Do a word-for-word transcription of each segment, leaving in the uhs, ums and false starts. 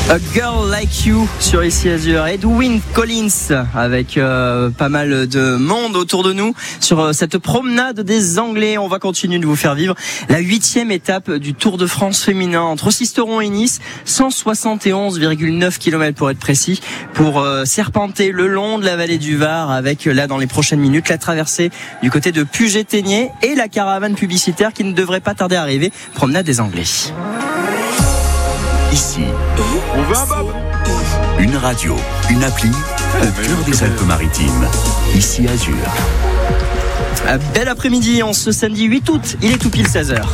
A Girl Like You sur Ici Azur. Edwyn Collins avec euh, pas mal de monde autour de nous sur euh, cette promenade des Anglais. On va continuer de vous faire vivre la huitième étape du Tour de France féminin entre Sisteron et Nice. cent soixante et onze virgule neuf kilomètres pour être précis, pour euh, serpenter le long de la vallée du Var avec là dans les prochaines minutes la traversée du côté de Puget-Théniers et la caravane publicitaire qui ne devrait pas tarder à arriver. Promenade des Anglais. Ici, on veut un bob. Une radio, une appli, au cœur des Alpes-Maritimes. Ici Azur. Un bel après-midi en ce samedi huit août, il est tout pile seize heures.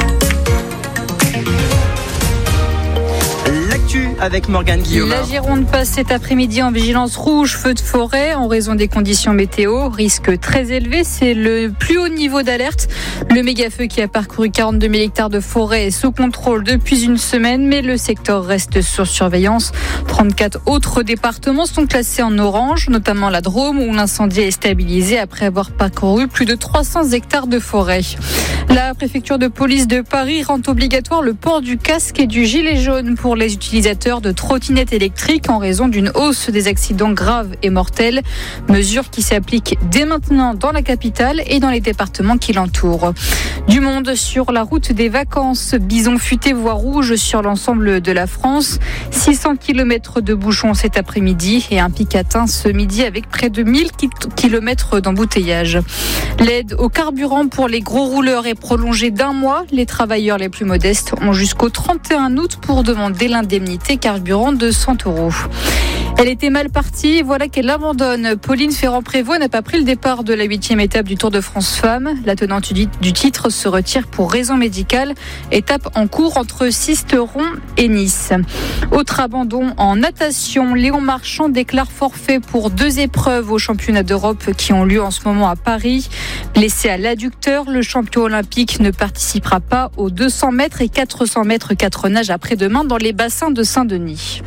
Avec Morgane Guillaume. La Gironde passe cet après-midi en vigilance rouge, feu de forêt en raison des conditions météo. Risque très élevé, c'est le plus haut niveau d'alerte. Le méga-feu qui a parcouru quarante-deux mille hectares de forêt est sous contrôle depuis une semaine, mais le secteur reste sur surveillance. trente-quatre autres départements sont classés en orange, notamment la Drôme où l'incendie est stabilisé après avoir parcouru plus de trois cents hectares de forêt. La préfecture de police de Paris rend obligatoire le port du casque et du gilet jaune pour les utilisateurs de trottinettes électriques en raison d'une hausse des accidents graves et mortels. Mesure qui s'applique dès maintenant dans la capitale et dans les départements qui l'entourent. Du monde sur la route des vacances. Bison futé voie rouge sur l'ensemble de la France. six cents kilomètres de bouchons cet après-midi et un pic atteint ce midi avec près de mille kilomètres d'embouteillage. L'aide au carburant pour les gros rouleurs est prolongée d'un mois. Les travailleurs les plus modestes ont jusqu'au trente et un août pour demander l'indemnité carburant de cent euros. Elle était mal partie, voilà qu'elle abandonne. Pauline Ferrand-Prévot n'a pas pris le départ de la huitième étape du Tour de France Femmes. La tenante du titre se retire pour raison médicale. Étape en cours entre Sisteron et Nice. Autre abandon en natation. Léon Marchand déclare forfait pour deux épreuves aux championnats d'Europe qui ont lieu en ce moment à Paris. Blessé à l'adducteur, le champion olympique ne participera pas aux deux cents mètres et quatre cents mètres quatre nages après-demain dans les bassins de Saint-Denis.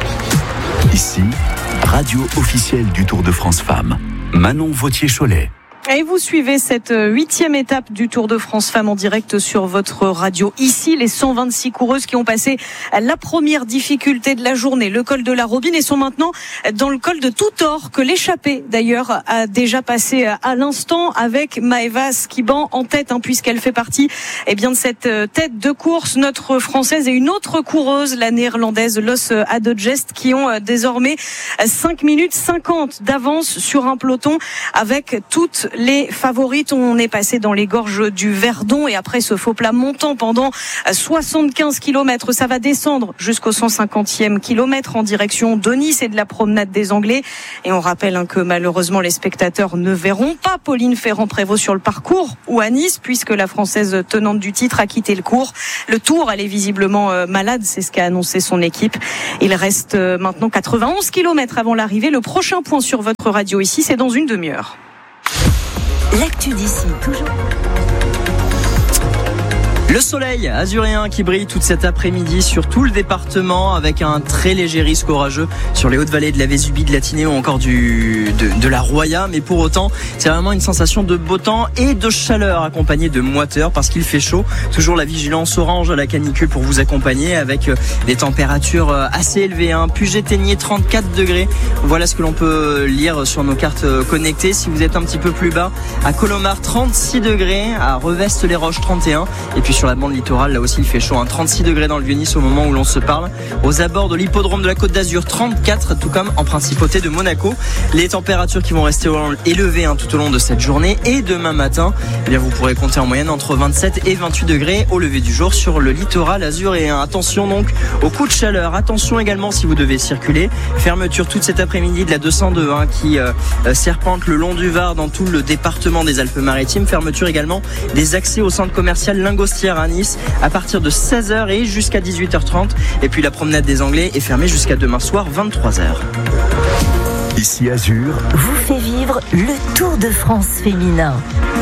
Ici, radio officielle du Tour de France Femmes. Manon Vautier-Cholet. Et vous suivez cette huitième étape du Tour de France Femmes en direct sur votre radio. Ici, les cent vingt-six coureuses qui ont passé la première difficulté de la journée, le col de la Robine, et sont maintenant dans le col de Toutor, que l'échappée d'ailleurs a déjà passé à l'instant avec Maëva Skiban en tête, hein, puisqu'elle fait partie eh bien, de cette tête de course, notre française et une autre coureuse, la néerlandaise Los Adogest, qui ont désormais cinq minutes cinquante d'avance sur un peloton avec toutes les favorites. On est passé dans les gorges du Verdon et après ce faux plat montant pendant soixante-quinze kilomètres, ça va descendre jusqu'au cent cinquantième kilomètre en direction de Nice et de la promenade des Anglais. Et on rappelle hein, que malheureusement les spectateurs ne verront pas Pauline Ferrand-Prévot sur le parcours ou à Nice, puisque la française tenante du titre a quitté le cours. Le Tour, elle est visiblement euh, malade, c'est ce qu'a annoncé son équipe. Il reste euh, maintenant quatre-vingt-onze kilomètres avant l'arrivée. Le prochain point sur votre radio ici, c'est dans une demi-heure. L'actu d'ici, toujours. Le soleil azuréen qui brille toute cet après-midi sur tout le département avec un très léger risque orageux sur les hautes vallées de la Vésubie, de la Tinée ou encore du, de, de la Roya. Mais pour autant, c'est vraiment une sensation de beau temps et de chaleur accompagnée de moiteur parce qu'il fait chaud. Toujours la vigilance orange à la canicule pour vous accompagner avec des températures assez élevées. Hein. Puget-Théniers, trente-quatre degrés. Voilà ce que l'on peut lire sur nos cartes connectées. Si vous êtes un petit peu plus bas, à Colomar, trente-six degrés. À Reveste-les-Roches, trente et un. Et puis sur la bande littorale, là aussi il fait chaud, hein. trente-six degrés dans le Vieux-Nice au moment où l'on se parle. Aux abords de l'hippodrome de la Côte d'Azur, trente-quatre, tout comme en principauté de Monaco. Les températures qui vont rester élevées hein, tout au long de cette journée. Et demain matin, eh bien, vous pourrez compter en moyenne entre vingt-sept et vingt-huit degrés au lever du jour sur le littoral azuréen. Attention donc aux coups de chaleur. Attention également si vous devez circuler. Fermeture toute cet après-midi de la deux cent deux hein, qui euh, serpente le long du Var dans tout le département des Alpes-Maritimes. Fermeture également des accès au centre commercial Lingostière à Nice à partir de seize heures et jusqu'à dix-huit heures trente. Et puis la promenade des Anglais est fermée jusqu'à demain soir vingt-trois heures. Ici Azur vous fait vivre le Tour de France féminin.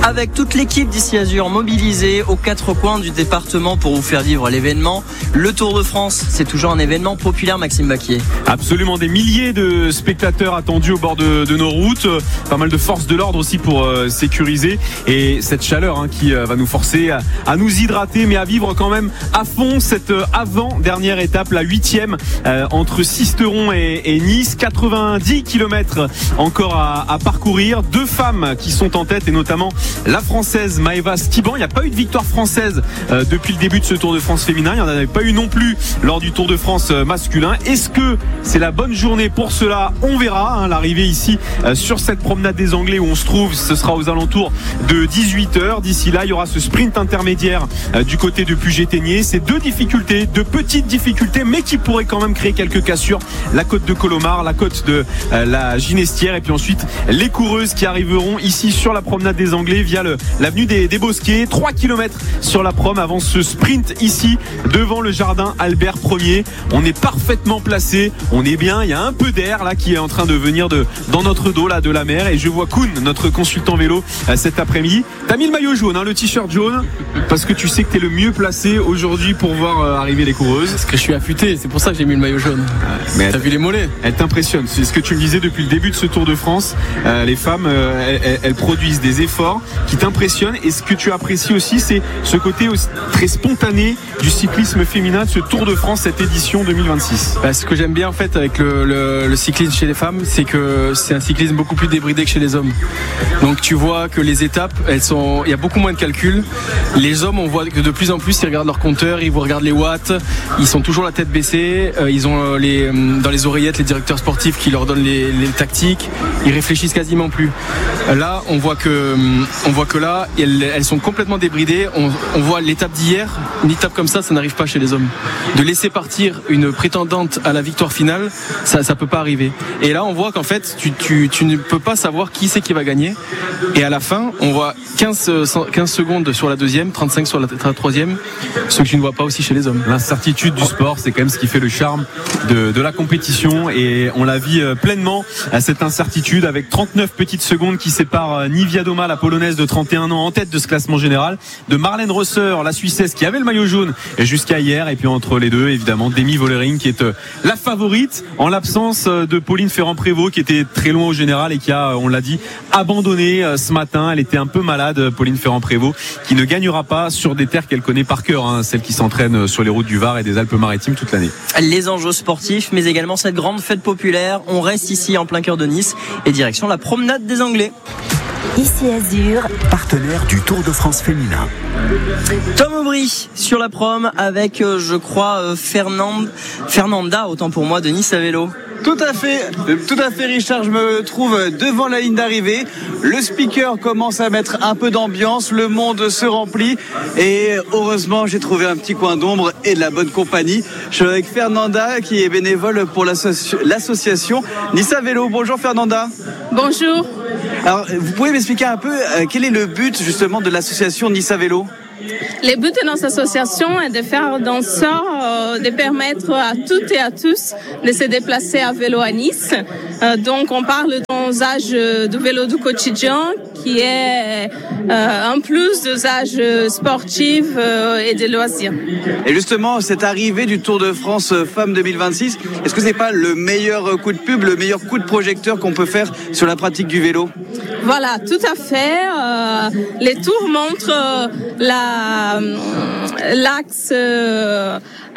Avec toute l'équipe d'Ici Azur mobilisée aux quatre coins du département pour vous faire vivre l'événement. Le Tour de France, c'est toujours un événement populaire, Maxime Baquier. Absolument, des milliers de spectateurs attendus au bord de, de nos routes, pas mal de forces de l'ordre aussi pour euh, sécuriser, et cette chaleur hein, qui euh, va nous forcer à, à nous hydrater, mais à vivre quand même à fond cette euh, avant-dernière étape, la huitième euh, entre Sisteron et, et Nice, quatre-vingt-dix kilomètres encore à, à parcourir. Deux femmes qui sont en tête, et notamment la française Maëva Stiban. Il n'y a pas eu de victoire française euh, depuis le début de ce Tour de France féminin. Il n'y en avait pas eu non plus lors du Tour de France euh, masculin. Est-ce que c'est la bonne journée pour cela? On verra. Hein, l'arrivée ici euh, sur cette promenade des Anglais où on se trouve, ce sera aux alentours de dix-huit heures. D'ici là, il y aura ce sprint intermédiaire euh, du côté de Puget-Théniers. C'est deux difficultés, deux petites difficultés, mais qui pourraient quand même créer quelques cassures. La côte de Colomar, la côte de euh, la Ginestière, et puis ensuite les coureuses qui arriveront ici sur la promenade des Anglais via le, l'avenue des, des Bosquets. trois kilomètres sur la prom avant ce sprint ici devant le jardin Albert Ier. On est parfaitement placé, on est bien, il y a un peu d'air là qui est en train de venir de, dans notre dos là de la mer, et je vois Koun, notre consultant vélo euh, cet après-midi. T'as mis le maillot jaune, hein, le t-shirt jaune, parce que tu sais que t'es le mieux placé aujourd'hui pour voir euh, arriver les coureuses. Parce que je suis affûté, c'est pour ça que j'ai mis le maillot jaune. Mais t'as elle, vu les mollets? Elle t'impressionne, c'est ce que tu me disais depuis le début de ce Tour de France. Euh, les femmes, euh, elles, elles produisent des efforts qui t'impressionnent, et ce que tu apprécies aussi, c'est ce côté aussi très spontané du cyclisme féminin de ce Tour de France, cette édition deux mille vingt-six. Bah, ce que j'aime bien en fait avec le, le, le cyclisme chez les femmes, c'est que c'est un cyclisme beaucoup plus débridé que chez les hommes. Donc tu vois que les étapes, elles sont, il y a beaucoup moins de calculs. Les hommes, on voit que de plus en plus ils regardent leur compteur, ils regardent les watts, ils sont toujours la tête baissée, euh, ils ont les, dans les oreillettes les directeurs sportifs qui leur donnent les, les tactiques, ils réfléchissent quasiment plus. Là, on voit que, on voit que là, elles, elles sont complètement débridées. On, on voit l'étape d'hier, une étape comme ça, ça n'arrive pas chez les hommes. De laisser partir une prétendante à la victoire finale, ça, ça peut pas arriver. Et là, on voit qu'en fait, tu, tu, tu ne peux pas savoir qui c'est qui va gagner. Et à la fin, on voit quinze, quinze secondes sur la deuxième, trente-cinq sur la, la troisième, ce que tu ne vois pas aussi chez les hommes. L'incertitude du sport, c'est quand même ce qui fait le charme de, de la compétition, et on la vit pleinement à cette incertitude, avec trente-neuf petites secondes qui séparent Nivia Doma, la polonaise de trente et un ans, en tête de ce classement général, de Marlène Rosser, la suissesse qui avait le maillot jaune jusqu'à hier, et puis entre les deux, évidemment, Demi Vollering qui est la favorite en l'absence de Pauline Ferrand-Prévot qui était très loin au général et qui a, on l'a dit, abandonné ce matin. Elle était un peu malade, Pauline Ferrand-Prévot, qui ne gagnera pas sur des terres qu'elle connaît par cœur, hein, celles qui s'entraînent sur les routes du Var et des Alpes-Maritimes toute l'année. Les enjeux sportifs, mais également cette grande fête populaire. On reste ici en plein cœur de Nice et direction la promenade des Anglais. Ici Azur, partenaire du Tour de France féminin. Tom Aubry sur la prom avec, euh, je crois, euh, Fernand, Fernanda, autant pour moi, de Nice à vélo. Tout à fait, tout à fait Richard, je me trouve devant la ligne d'arrivée. Le speaker commence à mettre un peu d'ambiance, le monde se remplit et heureusement j'ai trouvé un petit coin d'ombre et de la bonne compagnie. Je suis avec Fernanda qui est bénévole pour l'associ- l'association Nice à vélo. Bonjour Fernanda. Bonjour. Alors vous pouvez m'expliquer un peu euh, quel est le but justement de l'association Nice à vélo ? Le but de notre association est de faire dans ça, euh, de permettre à toutes et à tous de se déplacer à vélo à Nice. Euh, donc on parle d'un usage du vélo du quotidien qui est euh, en plus d'usage sportif euh, et de loisirs. Et justement, cette arrivée du Tour de France Femmes deux mille vingt-six, est-ce que c'est pas le meilleur coup de pub, le meilleur coup de projecteur qu'on peut faire sur la pratique du vélo ? Voilà, tout à fait. Euh, les tours montrent euh, la, l'axe euh,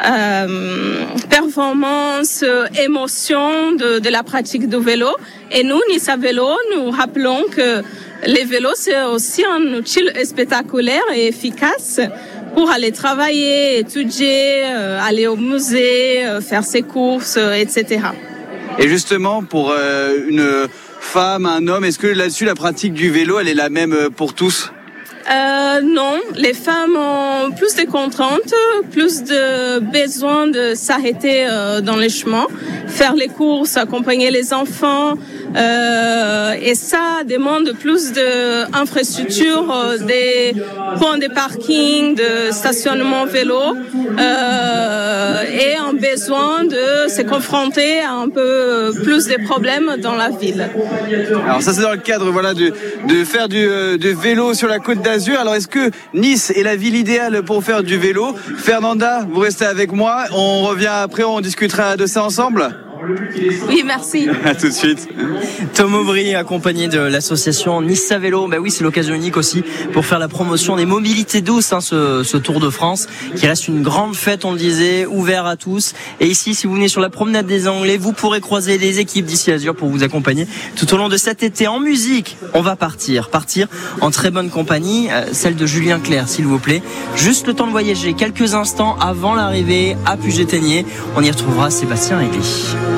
euh, performance, euh, émotion de, de la pratique du vélo. Et nous, Nice à vélo, nous rappelons que les vélos, c'est aussi un outil spectaculaire et efficace pour aller travailler, étudier, euh, aller au musée, euh, faire ses courses, euh, et cetera. Et justement, pour euh, une femme, un homme, est-ce que là-dessus, la pratique du vélo, elle est la même pour tous ? Euh, non, les femmes ont plus de contraintes, plus de besoin de s'arrêter euh, dans les chemins, faire les courses, accompagner les enfants, euh, et ça demande plus d'infrastructures, euh, des points de parking, de stationnement vélo, euh, et un besoin de se confronter à un peu plus de problèmes dans la ville. Alors ça c'est dans le cadre voilà de, de faire du, euh, du vélo sur la Côte d'Azur. Alors est-ce que Nice est la ville idéale pour faire du vélo? Fernanda, vous restez avec moi, on revient après, on discutera de ça ensemble. Oui, merci. À tout de suite. Tom Aubry, accompagné de l'association Nice à Vélo. Ben oui, c'est l'occasion unique aussi pour faire la promotion des mobilités douces, hein, ce, ce Tour de France, qui reste une grande fête, on le disait, ouvert à tous. Et ici, si vous venez sur la promenade des Anglais, vous pourrez croiser les équipes d'Ici Azur pour vous accompagner tout au long de cet été. En musique, on va partir, partir en très bonne compagnie, euh, celle de Julien Clerc, s'il vous plaît. Juste le temps de voyager quelques instants avant l'arrivée à Puget-Théniers. On y retrouvera Sébastien Régli.